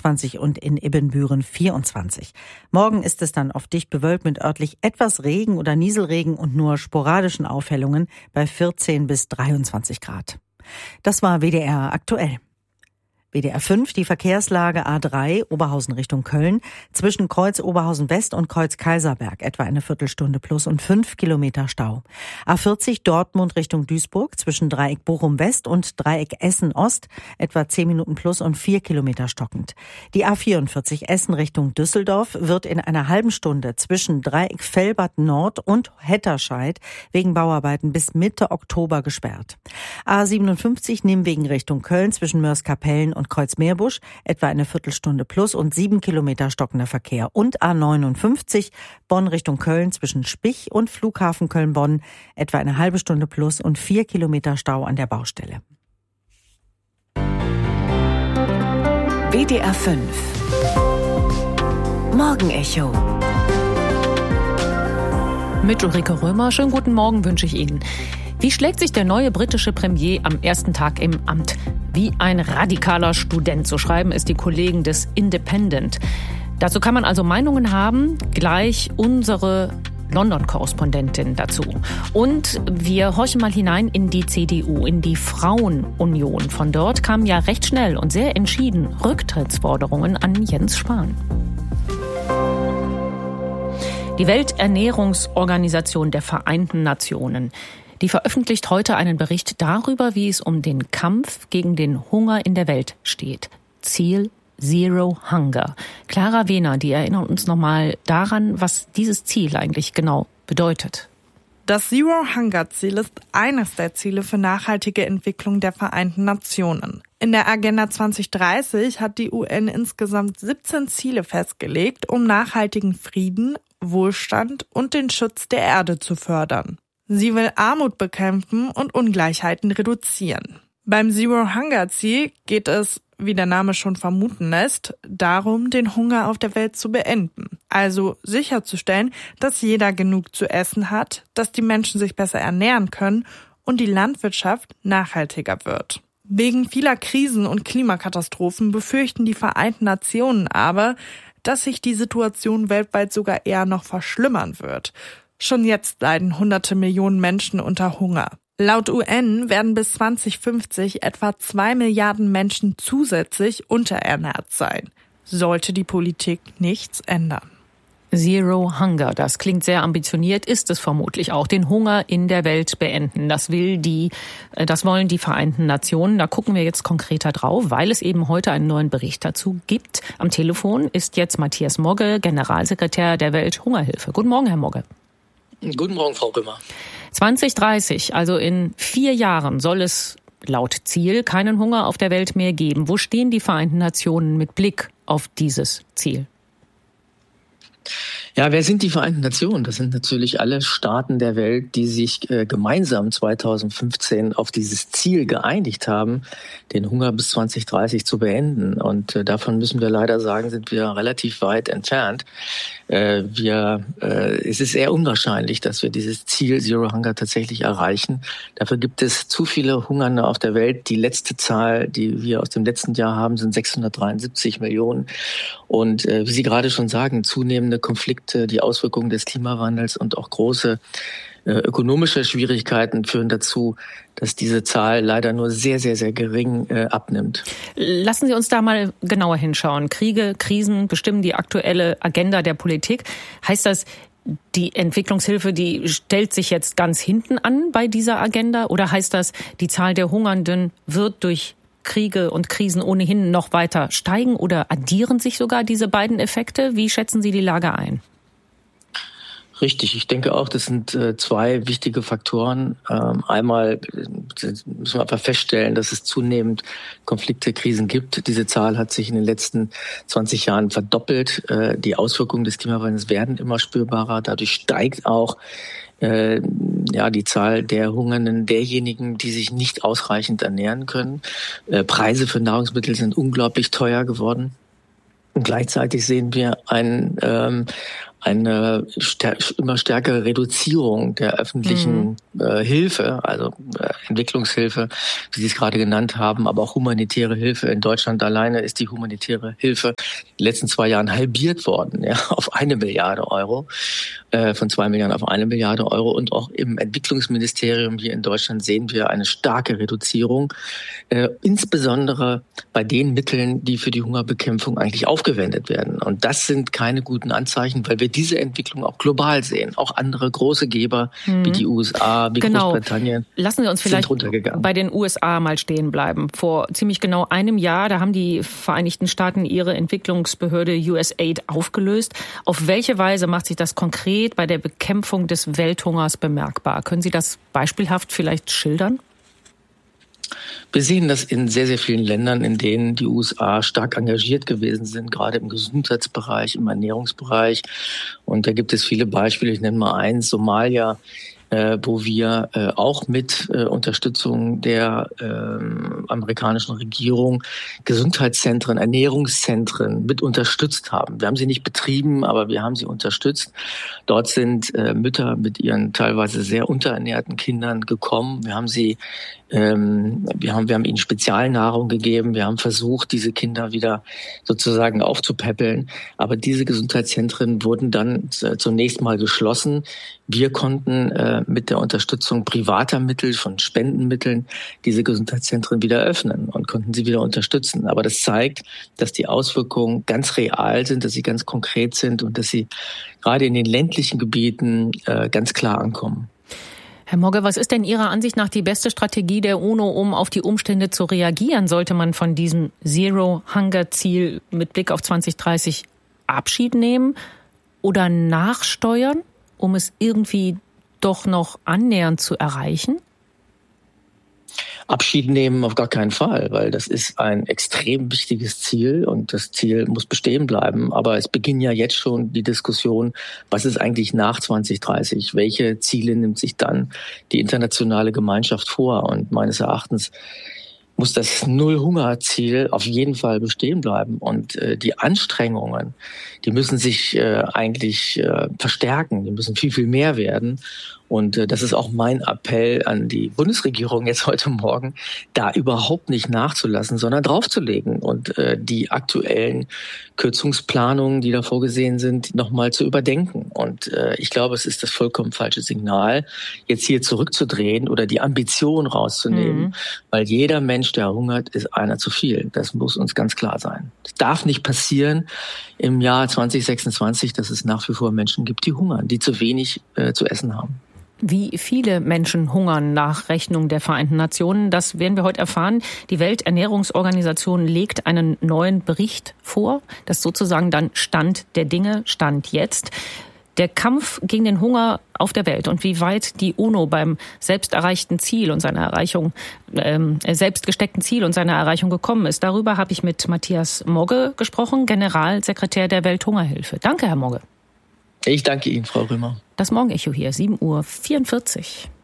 22 und in Ibbenbüren 24. Morgen ist es dann oft dicht bewölkt mit örtlich etwas Regen oder Nieselregen und nur sporadischen Aufhellungen bei 14 bis 23 Grad. Das war WDR aktuell. WDR 5, die Verkehrslage A3, Oberhausen Richtung Köln, zwischen Kreuz Oberhausen West und Kreuz Kaiserberg, etwa eine Viertelstunde plus und 5 Kilometer Stau. A40 Dortmund Richtung Duisburg, zwischen Dreieck Bochum West und Dreieck Essen Ost, etwa 10 Minuten plus und 4 Kilometer stockend. Die A44 Essen Richtung Düsseldorf wird in einer halben Stunde zwischen Dreieck Velbert Nord und Hetterscheid wegen Bauarbeiten bis Mitte Oktober gesperrt. A57 Nimwegen Richtung Köln, zwischen Mörs-Kapellen und Kreuz-Meerbusch, etwa eine Viertelstunde plus und 7 Kilometer stockender Verkehr. Und A59 Bonn Richtung Köln, zwischen Spich und Flughafen Köln-Bonn, etwa eine halbe Stunde plus und 4 Kilometer Stau an der Baustelle. WDR 5 Morgenecho mit Ulrike Römer. Schönen guten Morgen wünsche ich Ihnen. Wie schlägt sich der neue britische Premier am ersten Tag im Amt? Wie ein radikaler Student, so schreiben es die Kollegen des Independent. Dazu kann man also Meinungen haben, gleich unsere London-Korrespondentin dazu. Und wir horchen mal hinein in die CDU, in die Frauenunion. Von dort kamen ja recht schnell und sehr entschieden Rücktrittsforderungen an Jens Spahn. Die Welternährungsorganisation der Vereinten Nationen, die veröffentlicht heute einen Bericht darüber, wie es um den Kampf gegen den Hunger in der Welt steht. Ziel Zero Hunger. Clara Wehner, die erinnert uns nochmal daran, was dieses Ziel eigentlich genau bedeutet. Das Zero-Hunger-Ziel ist eines der Ziele für nachhaltige Entwicklung der Vereinten Nationen. In der Agenda 2030 hat die UN insgesamt 17 Ziele festgelegt, um nachhaltigen Frieden, Wohlstand und den Schutz der Erde zu fördern. Sie will Armut bekämpfen und Ungleichheiten reduzieren. Beim Zero-Hunger-Ziel geht es, wie der Name schon vermuten lässt, darum, den Hunger auf der Welt zu beenden. Also sicherzustellen, dass jeder genug zu essen hat, dass die Menschen sich besser ernähren können und die Landwirtschaft nachhaltiger wird. Wegen vieler Krisen und Klimakatastrophen befürchten die Vereinten Nationen aber, dass sich die Situation weltweit sogar eher noch verschlimmern wird. Schon jetzt leiden hunderte Millionen Menschen unter Hunger. Laut UN werden bis 2050 etwa 2 Milliarden Menschen zusätzlich unterernährt sein. Sollte die Politik nichts ändern. Zero Hunger, das klingt sehr ambitioniert, ist es vermutlich auch. Den Hunger in der Welt beenden, das wollen die Vereinten Nationen. Da gucken wir jetzt konkreter drauf, weil es eben heute einen neuen Bericht dazu gibt. Am Telefon ist jetzt Matthias Mogge, Generalsekretär der Welthungerhilfe. Guten Morgen, Herr Mogge. Guten Morgen, Frau Römer. 2030, also in 4 Jahren, soll es laut Ziel keinen Hunger auf der Welt mehr geben. Wo stehen die Vereinten Nationen mit Blick auf dieses Ziel? Ja, wer sind die Vereinten Nationen? Das sind natürlich alle Staaten der Welt, die sich gemeinsam 2015 auf dieses Ziel geeinigt haben, den Hunger bis 2030 zu beenden. Und davon müssen wir leider sagen, sind wir relativ weit entfernt. Es ist eher unwahrscheinlich, dass wir dieses Ziel Zero Hunger tatsächlich erreichen. Dafür gibt es zu viele Hungernde auf der Welt. Die letzte Zahl, die wir aus dem letzten Jahr haben, sind 673 Millionen. Und wie Sie gerade schon sagen, zunehmende Konflikte, die Auswirkungen des Klimawandels und auch große ökonomische Schwierigkeiten führen dazu, dass diese Zahl leider nur sehr, sehr, sehr gering abnimmt. Lassen Sie uns da mal genauer hinschauen. Kriege, Krisen bestimmen die aktuelle Agenda der Politik. Heißt das, die Entwicklungshilfe, die stellt sich jetzt ganz hinten an bei dieser Agenda? Oder heißt das, die Zahl der Hungernden wird durch Kriege und Krisen ohnehin noch weiter steigen? Oder addieren sich sogar diese beiden Effekte? Wie schätzen Sie die Lage ein? Richtig, ich denke auch, das sind 2 wichtige Faktoren. Einmal müssen wir einfach feststellen, dass es zunehmend Konflikte, Krisen gibt. Diese Zahl hat sich in den letzten 20 Jahren verdoppelt. Die Auswirkungen des Klimawandels werden immer spürbarer. Dadurch steigt auch die Zahl der Hungernden, derjenigen, die sich nicht ausreichend ernähren können. Preise für Nahrungsmittel sind unglaublich teuer geworden. Und gleichzeitig sehen wir ein eine immer stärkere Reduzierung der öffentlichen Hilfe, also Entwicklungshilfe, wie Sie es gerade genannt haben, aber auch humanitäre Hilfe. In Deutschland alleine ist die humanitäre Hilfe in den letzten 2 Jahren halbiert worden, ja, auf 1 Milliarde Euro, von 2 Milliarden auf 1 Milliarde Euro. Und auch im Entwicklungsministerium hier in Deutschland sehen wir eine starke Reduzierung, insbesondere bei den Mitteln, die für die Hungerbekämpfung eigentlich aufgewendet werden. Und das sind keine guten Anzeichen, weil wir diese Entwicklung auch global sehen. Auch andere große Geber wie die USA, wie Großbritannien. Lassen Sie uns vielleicht bei den USA mal stehen bleiben. Vor ziemlich genau einem Jahr, da haben die Vereinigten Staaten ihre Entwicklungsbehörde USAID aufgelöst. Auf welche Weise macht sich das konkret bei der Bekämpfung des Welthungers bemerkbar? Können Sie das beispielhaft vielleicht schildern? Wir sehen das in sehr, sehr vielen Ländern, in denen die USA stark engagiert gewesen sind, gerade im Gesundheitsbereich, im Ernährungsbereich. Und da gibt es viele Beispiele. Ich nenne mal eins, Somalia, wo wir auch mit Unterstützung der amerikanischen Regierung Gesundheitszentren, Ernährungszentren mit unterstützt haben. Wir haben sie nicht betrieben, aber wir haben sie unterstützt. Dort sind Mütter mit ihren teilweise sehr unterernährten Kindern gekommen. Wir haben ihnen Spezialnahrung gegeben. Wir haben versucht, diese Kinder wieder sozusagen aufzupäppeln. Aber diese Gesundheitszentren wurden dann zunächst mal geschlossen. Wir konnten mit der Unterstützung privater Mittel, von Spendenmitteln, diese Gesundheitszentren wieder öffnen und konnten sie wieder unterstützen. Aber das zeigt, dass die Auswirkungen ganz real sind, dass sie ganz konkret sind und dass sie gerade in den ländlichen Gebieten ganz klar ankommen. Herr Mogge, was ist denn Ihrer Ansicht nach die beste Strategie der UNO, um auf die Umstände zu reagieren? Sollte man von diesem Zero-Hunger-Ziel mit Blick auf 2030 Abschied nehmen oder nachsteuern, um es irgendwie doch noch annähernd zu erreichen? Abschied nehmen auf gar keinen Fall, weil das ist ein extrem wichtiges Ziel und das Ziel muss bestehen bleiben. Aber es beginnt ja jetzt schon die Diskussion, was ist eigentlich nach 2030? Welche Ziele nimmt sich dann die internationale Gemeinschaft vor? Und meines Erachtens muss das Null-Hunger-Ziel auf jeden Fall bestehen bleiben. Und die Anstrengungen, die müssen sich eigentlich verstärken, die müssen viel, viel mehr werden. Und das ist auch mein Appell an die Bundesregierung jetzt heute Morgen, da überhaupt nicht nachzulassen, sondern draufzulegen und die aktuellen Kürzungsplanungen, die da vorgesehen sind, nochmal zu überdenken. Und ich glaube, es ist das vollkommen falsche Signal, jetzt hier zurückzudrehen oder die Ambition rauszunehmen, weil jeder Mensch, der hungert, ist einer zu viel. Das muss uns ganz klar sein. Es darf nicht passieren im Jahr 2026, dass es nach wie vor Menschen gibt, die hungern, die zu wenig zu essen haben. Wie viele Menschen hungern nach Rechnung der Vereinten Nationen, das werden wir heute erfahren. Die Welternährungsorganisation legt einen neuen Bericht vor. Das ist sozusagen dann Stand der Dinge, Stand jetzt. Der Kampf gegen den Hunger auf der Welt und wie weit die UNO beim selbst erreichten Ziel und seiner Erreichung, selbst gesteckten Ziel und seiner Erreichung gekommen ist. Darüber habe ich mit Matthias Mogge gesprochen, Generalsekretär der Welthungerhilfe. Danke, Herr Mogge. Ich danke Ihnen, Frau Römer. Das Morgenecho hier, 7:44 Uhr.